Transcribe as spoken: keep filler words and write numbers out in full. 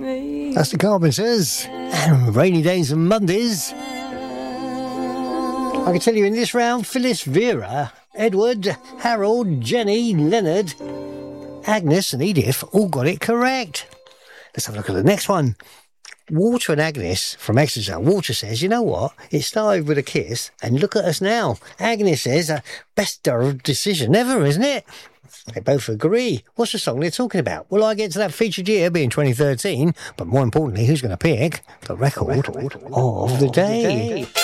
That's the Carpenters. And Rainy Days and Mondays. I can tell you in this round, Phyllis, Vera, Edward, Harold, Jenny, Leonard, Agnes and Edith all got it correct. Let's have a look at the next one. Walter and Agnes from Exeter. Walter says, you know what? It started with a kiss, and look at us now. Agnes says, uh, best decision ever, isn't it? They both agree. What's the song they're talking about? Well, I get to that featured year being twenty thirteen, but more importantly, who's going to pick the record of the day?